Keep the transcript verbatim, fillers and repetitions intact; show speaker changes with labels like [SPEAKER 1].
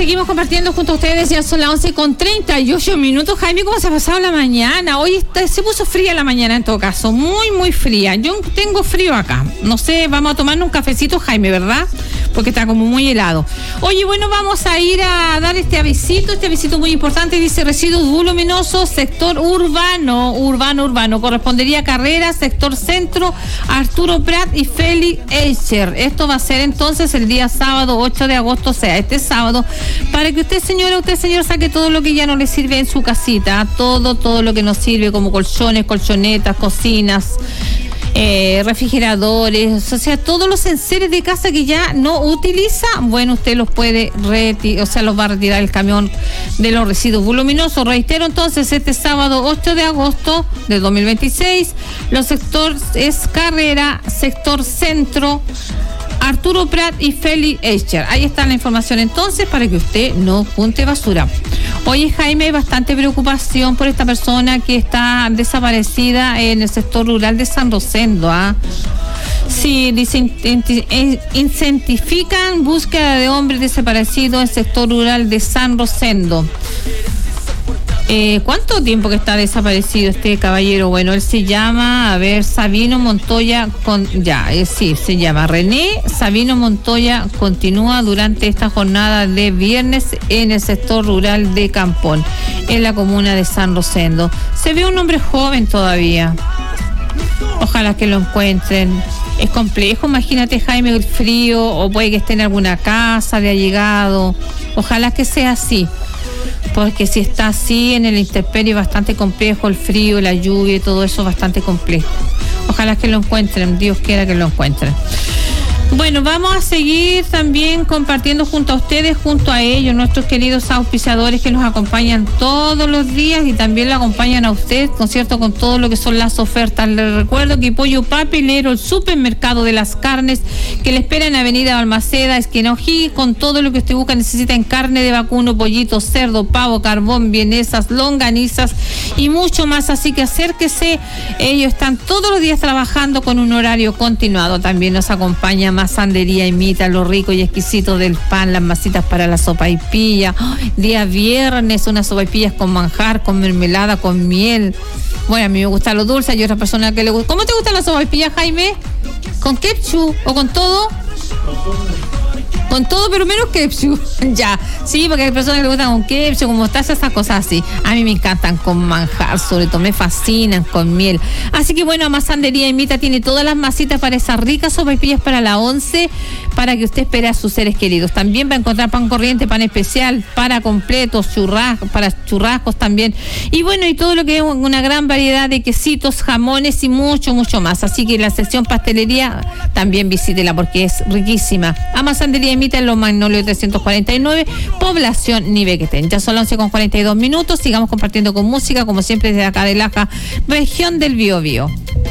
[SPEAKER 1] seguimos compartiendo junto a ustedes. Ya son las once con treinta y ocho minutos. Jaime, ¿cómo se ha pasado la mañana? Hoy está, se puso fría la mañana en todo caso. Muy, muy fría. Yo tengo frío acá. No sé, vamos a tomarnos un cafecito, Jaime, ¿verdad? Porque está como muy helado. Oye, bueno, vamos a ir a dar este avisito. Este avisito muy importante. Dice residuos voluminosos, sector urbano. Urbano, urbano. Correspondería a Carrera, sector centro, Arturo Prat y Félix Eicher. Esto va a ser entonces el día sábado ocho de agosto, o sea, este sábado, para que usted, señora, usted, señor, saque todo lo que ya no le sirve en su casita, todo, todo lo que nos sirve, como colchones, colchonetas, cocinas, eh, refrigeradores, o sea, todos los enseres de casa que ya no utiliza, bueno, usted los puede retirar, o sea, los va a retirar el camión de los residuos voluminosos. Reitero entonces, este sábado ocho de agosto de dos mil veintiséis, los sectores es Carrera, sector centro, Arturo Prat y Félix Eicher. Ahí está la información entonces para que usted no junte basura. Oye, Jaime, hay bastante preocupación por esta persona que está desaparecida en el sector rural de San Rosendo. ¿ah? Sí, dicen, incentifican búsqueda de hombres desaparecidos en el sector rural de San Rosendo. Eh, ¿Cuánto tiempo que está desaparecido este caballero? Bueno, él se llama, a ver, Sabino Montoya, con, ya, eh, sí, se llama René Sabino Montoya. Continúa durante esta jornada de viernes en el sector rural de Campón, en la comuna de San Rosendo. Se ve un hombre joven todavía. Ojalá que lo encuentren. Es complejo, imagínate, Jaime, el frío, o puede que esté en alguna casa de allegado. Ojalá que sea así. Porque si está así en el intemperie, bastante complejo, el frío, la lluvia y todo eso, bastante complejo. Ojalá que lo encuentren, Dios quiera que lo encuentren. Bueno, vamos a seguir también compartiendo junto a ustedes, junto a ellos, nuestros queridos auspiciadores que nos acompañan todos los días y también lo acompañan a usted, ¿no es cierto?, con todo lo que son las ofertas. Les recuerdo que Pollo Papelero, el supermercado de las carnes, que le espera en Avenida Balmaceda, esquina O'Higgins, con todo lo que usted busca, necesita en carne de vacuno, pollito, cerdo, pavo, carbón, vienesas, longanizas y mucho más. Así que acérquese, ellos están todos los días trabajando con un horario continuado. También nos acompaña más Sandería Imita, lo rico y exquisito del pan, las masitas para la sopaipilla. Oh, día viernes, unas sopaipillas con manjar, con mermelada, con miel. Bueno, a mí me gusta lo dulce, hay otra persona que le gusta. ¿Cómo te gustan las sopaipillas, Jaime? ¿Con ketchup o con todo? Con todo, pero menos ketchup. Ya, sí, porque hay personas que le gustan con ketchup, con mostaza, esas cosas así. A mí me encantan con manjar, sobre todo me fascinan con miel. Así que bueno, Amasandería Imita tiene todas las masitas para esas ricas sopaipillas para la once, para que usted espere a sus seres queridos. También va a encontrar pan corriente, pan especial, para completos, churrascos, para churrascos también. Y bueno, y todo lo que es una gran variedad de quesitos, jamones y mucho, mucho más. Así que la sección pastelería también visítela porque es riquísima. Amasandería Imita en Los Magnolios trescientos cuarenta y nueve, población Nivequetén. Ya son las once con cuarenta y dos minutos. Sigamos compartiendo con música, como siempre, desde acá de Laja, región del Biobío.